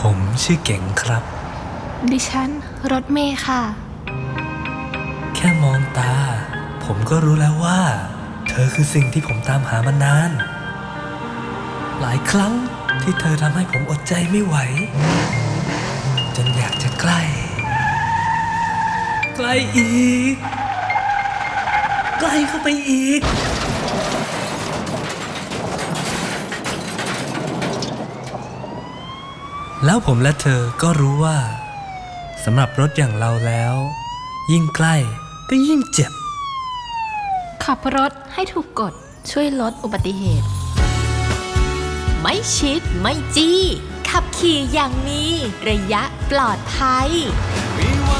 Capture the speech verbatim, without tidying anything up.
ผมชื่อเก่งครับดิฉันรถเมย์ค่ะแค่มองตาผมก็รู้แล้วว่าเธอคือสิ่งที่ผมตามหามานาน หลายครั้งที่เธอทำให้ผมอดใจไม่ไหวจนอยากจะใกล้ใกล้อีกใกล้เข้าไปอีกแล้วผมและเธอก็รู้ว่าสำหรับรถอย่างเราแล้วยิ่งใกล้ก็ยิ่งเจ็บขับรถให้ถูกกฎช่วยลดอุบัติเหตุไม่ชิดไม่จี้ขับขี่อย่างมีระยะปลอดภัย